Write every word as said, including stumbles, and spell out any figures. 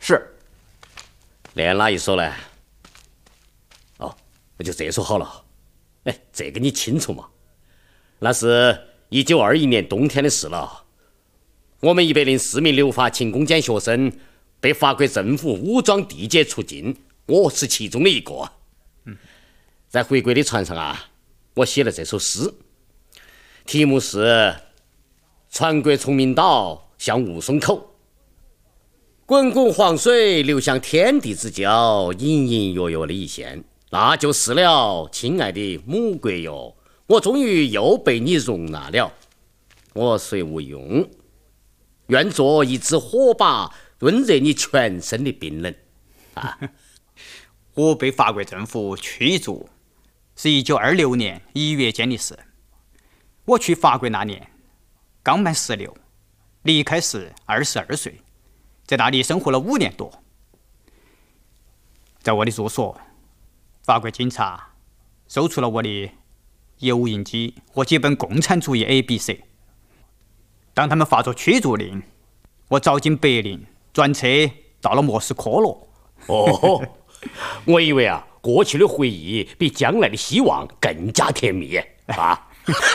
是。 连哪一首呢？哦，那就这首好了。哎，这个你清楚吗？那是一九二一年冬天的事了。我们一百零四名留法勤攻坚学生被法国政府武装地解出境，我是其中的一个。嗯，在回归的船上啊，我写了这首诗，题目是《船过崇明岛，向雾凇口》。滚滚黄水流向天地之交，隐隐约约的一线，那就是了，亲爱的母国哟，我终于又被你容纳了。我虽无用，愿做一支火把，温热你全身的冰冷。啊， 我被法国政府驱逐，是一九二六年一月间的事。我去法国那年刚满十六，离开时二十二岁，在那里生活了五年多。在我的住所，法国警察搜出了我的油印机和几本共产主义 A B C。当他们发出驱逐令，我早经柏林，转车到了莫斯科了。 哦，我以为啊，过去的回忆比将来的希望更加甜蜜啊。